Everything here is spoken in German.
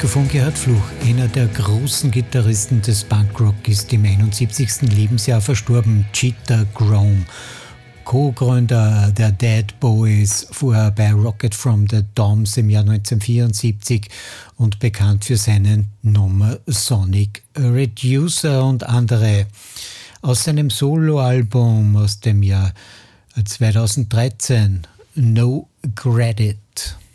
Mikrofon Gerhard Fluch, einer der großen Gitarristen des Punkrock, ist im 71. Lebensjahr verstorben. Cheetah Chrome, Co-Gründer der Dead Boys, vorher bei Rocket from the Doms im Jahr 1974 und bekannt für seinen Nummer Sonic Reducer und andere. Aus seinem Soloalbum aus dem Jahr 2013, No Credit.